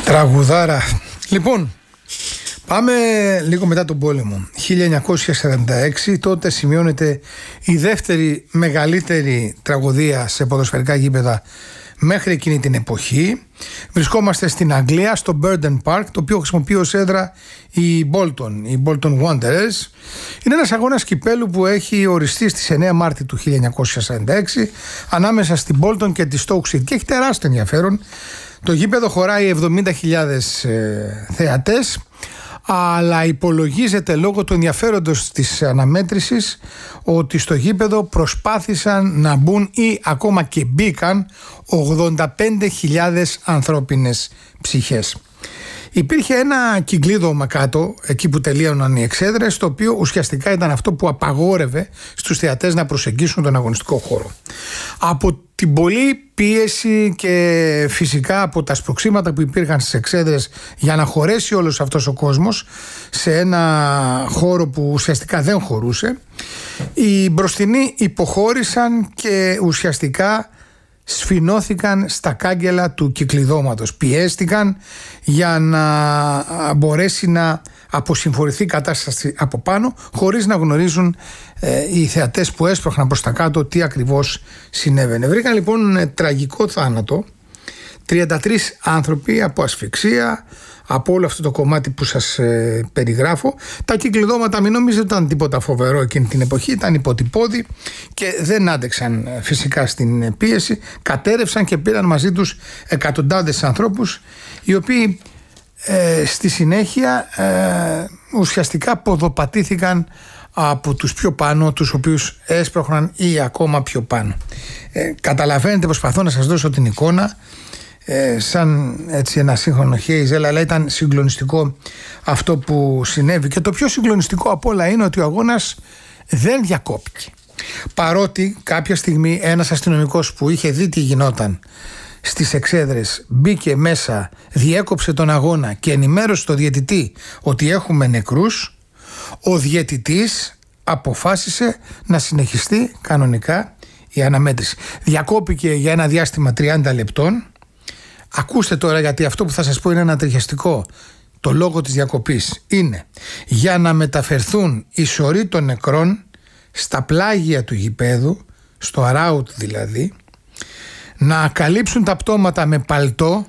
Τραγουδάρα. Λοιπόν, πάμε λίγο μετά τον πόλεμο. 1946, τότε σημειώνεται η δεύτερη μεγαλύτερη τραγωδία σε ποδοσφαιρικά γήπεδα μέχρι εκείνη την εποχή. Βρισκόμαστε στην Αγγλία, στο Burden Park, το οποίο χρησιμοποιεί ως έδρα η Bolton Wanderers. Είναι ένας αγώνας κυπέλου που έχει οριστεί στις 9 Μάρτη του 1946 ανάμεσα στην Bolton και τη Stoke City και έχει τεράστιο ενδιαφέρον. Το γήπεδο χωράει 70.000 θεατές, αλλά υπολογίζεται λόγω του ενδιαφέροντος της αναμέτρησης ότι στο γήπεδο προσπάθησαν να μπουν ή ακόμα και μπήκαν 85.000 ανθρώπινες ψυχές. Υπήρχε ένα κυκλίδωμα κάτω, εκεί που τελείωναν οι εξέδρες, το οποίο ουσιαστικά ήταν αυτό που απαγόρευε στους θεατές να προσεγγίσουν τον αγωνιστικό χώρο. Από την πολλή πίεση και φυσικά από τα σπροξήματα που υπήρχαν στις εξέδρες για να χωρέσει όλος αυτός ο κόσμος σε ένα χώρο που ουσιαστικά δεν χωρούσε, οι μπροστινοί υποχώρησαν και ουσιαστικά σφινώθηκαν στα κάγκελα του κυκλειδώματος. Πιέστηκαν για να μπορέσει να αποσυμφορηθεί η κατάσταση από πάνω, χωρίς να γνωρίζουν οι θεατές που έσπροχναν προς τα κάτω τι ακριβώς συνέβαινε. Βρήκαν λοιπόν τραγικό θάνατο 33 άνθρωποι από ασφυξία, από όλο αυτό το κομμάτι που σας περιγράφω. Τα κυκλειδώματα, μην νομίζετε ότι ήταν τίποτα φοβερό εκείνη την εποχή, ήταν υποτυπώδη και δεν άντεξαν φυσικά στην πίεση. Κατέρευσαν και πήραν μαζί τους εκατοντάδες ανθρώπους, οι οποίοι στη συνέχεια ουσιαστικά ποδοπατήθηκαν από τους πιο πάνω, τους οποίους έσπροχναν ή ακόμα πιο πάνω. Καταλαβαίνετε, προσπαθώ να σας δώσω την εικόνα σαν έτσι ένα σύγχρονο χέιζελ, αλλά ήταν συγκλονιστικό αυτό που συνέβη. Και το πιο συγκλονιστικό απ' όλα είναι ότι ο αγώνας δεν διακόπηκε. Παρότι κάποια στιγμή ένας αστυνομικός που είχε δει τι γινόταν στις εξέδρες μπήκε μέσα, διέκοψε τον αγώνα και ενημέρωσε τον διαιτητή ότι έχουμε νεκρούς, ο διαιτητής αποφάσισε να συνεχιστεί κανονικά η αναμέτρηση. Διακόπηκε για ένα διάστημα 30 λεπτών. Ακούστε τώρα, γιατί αυτό που θα σας πω είναι ανατριχιαστικό. Το λόγο της διακοπής είναι για να μεταφερθούν οι σωροί των νεκρών στα πλάγια του γηπέδου, στο αράουτ δηλαδή, να καλύψουν τα πτώματα με παλτό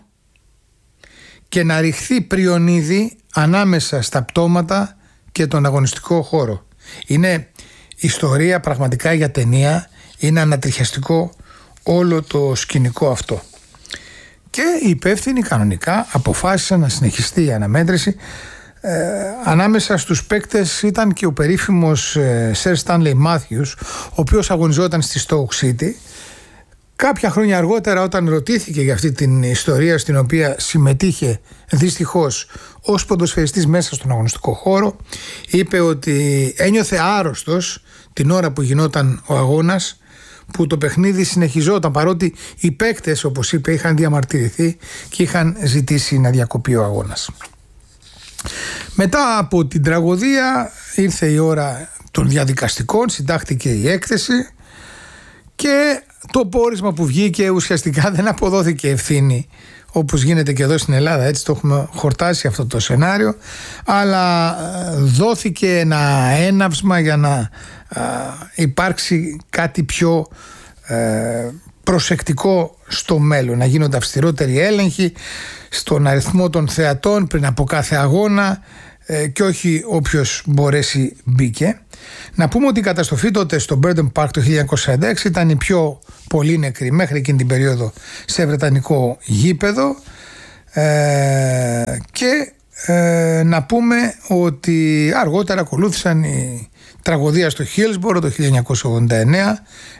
και να ρηχθεί πριονίδι ανάμεσα στα πτώματα και τον αγωνιστικό χώρο. Είναι ιστορία πραγματικά για ταινία, είναι ανατριχιαστικό όλο το σκηνικό αυτό. Και οι υπεύθυνοι κανονικά αποφάσισαν να συνεχιστεί η αναμέτρηση. Ανάμεσα στους παίκτες ήταν και ο περίφημος Sir Stanley Matthews, ο οποίος αγωνιζόταν στη Stoke City. Κάποια χρόνια αργότερα, όταν ρωτήθηκε για αυτή την ιστορία στην οποία συμμετείχε δυστυχώς ως ποδοσφαιριστής μέσα στον αγωνιστικό χώρο, είπε ότι ένιωθε άρρωστος την ώρα που γινόταν ο αγώνας, που το παιχνίδι συνεχιζόταν, παρότι οι παίκτες, όπως είπε, είχαν διαμαρτυρηθεί και είχαν ζητήσει να διακοπεί ο αγώνας. Μετά από την τραγωδία ήρθε η ώρα των διαδικαστικών, συντάχθηκε η έκθεση και το πόρισμα που βγήκε ουσιαστικά δεν αποδόθηκε ευθύνη, όπως γίνεται και εδώ στην Ελλάδα, έτσι το έχουμε χορτάσει αυτό το σενάριο, αλλά δόθηκε ένα έναυσμα για να υπάρξει κάτι πιο προσεκτικό στο μέλλον, να γίνονται αυστηρότεροι έλεγχοι στον αριθμό των θεατών πριν από κάθε αγώνα και όχι όποιος μπορέσει μπήκε. Να πούμε ότι η καταστροφή τότε στο Burden Park το 1946 ήταν η πιο πολύ νεκρή μέχρι εκείνη την περίοδο σε βρετανικό γήπεδο, και να πούμε ότι αργότερα ακολούθησαν η τραγωδία στο Hillsborough το 1989,